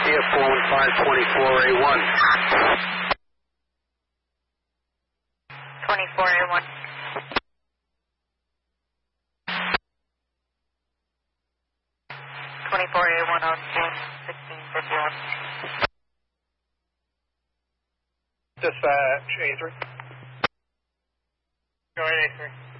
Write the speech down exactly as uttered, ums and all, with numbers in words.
T F four one five twenty-four A one. twenty-four A one. twenty-four A one on June sixteen fifty-one. Dispatch A three. Go ahead, A three.